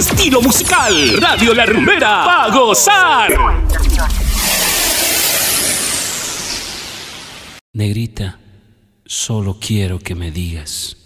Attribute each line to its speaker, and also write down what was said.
Speaker 1: estilo musical. Radio La Rumbera, pa' gozar.
Speaker 2: Negrita, solo quiero que me digas